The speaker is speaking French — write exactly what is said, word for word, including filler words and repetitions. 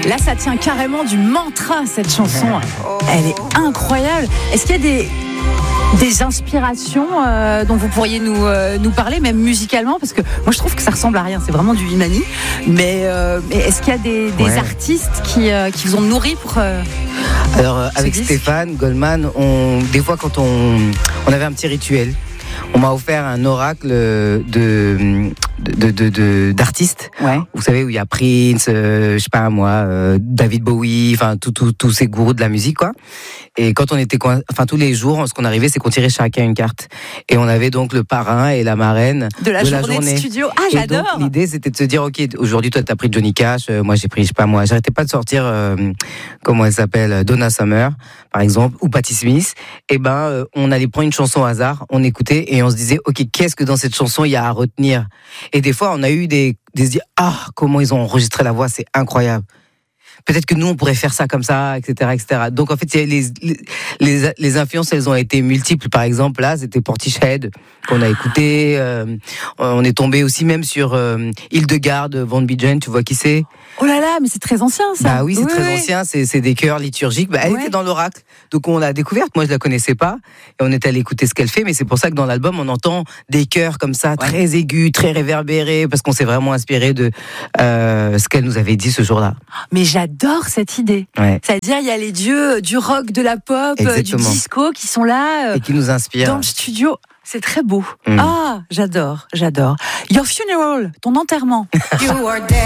Là, ça tient carrément du mantra, cette chanson. Elle est incroyable. Est-ce qu'il y a des... Des inspirations euh, dont vous pourriez nous, euh, nous parler, même musicalement, parce que moi je trouve que ça ressemble à rien, c'est vraiment du Imani. Mais, euh, mais est-ce qu'il y a des, des ouais. artistes qui, euh, qui vous ont nourri pour euh, Alors euh, avec disque Stéphane Goldman, on, des fois quand on, on avait un petit rituel, on m'a offert un oracle de, de, de, de, de d'artistes. Ouais. Vous savez où il y a Prince, euh, je sais pas moi, euh, David Bowie, enfin tous tout, tout ces gourous de la musique quoi. Et quand on était, enfin tous les jours, ce qu'on arrivait, c'est qu'on tirait chacun une carte. Et on avait donc le parrain et la marraine de la, de journée, la journée de studio. Ah, et j'adore. donc, l'idée, c'était de se dire, ok, aujourd'hui, toi, t'as pris Johnny Cash, euh, moi, j'ai pris, je sais pas moi, j'arrêtais pas de sortir, euh, comment elle s'appelle, Donna Summer, par exemple, ou Patti Smith. Et ben, euh, on allait prendre une chanson au hasard, on écoutait et on se disait, ok, qu'est-ce que dans cette chanson il y a à retenir? Et des fois, on a eu des, des dire, ah, comment ils ont enregistré la voix, c'est incroyable. Peut-être que nous, on pourrait faire ça comme ça, et cetera, et cetera. Donc, en fait, les, les, les, les influences, elles ont été multiples. Par exemple, là, c'était Portishead, qu'on a écouté. Euh, on est tombé aussi même sur euh, Hildegarde, Van Bijen, tu vois qui c'est? Oh là là, mais c'est très ancien, ça. Bah oui, c'est oui, très oui. ancien, c'est, c'est des chœurs liturgiques. Bah, elle Ouais. était dans l'oracle. Donc, on l'a découverte. Moi, je la connaissais pas. Et on est allé écouter ce qu'elle fait. Mais c'est pour ça que dans l'album, on entend des chœurs comme ça, ouais. très aigus, très réverbérés, parce qu'on s'est vraiment inspiré de euh, ce qu'elle nous avait dit ce jour-là. Mais j'adore cette idée. Ouais. C'est-à-dire, il y a les dieux du rock, de la pop, Exactement. du disco qui sont là. Et qui nous inspirent. Dans le studio. C'est très beau. Mm. Ah, j'adore, j'adore. Your funeral, ton enterrement. You are dead.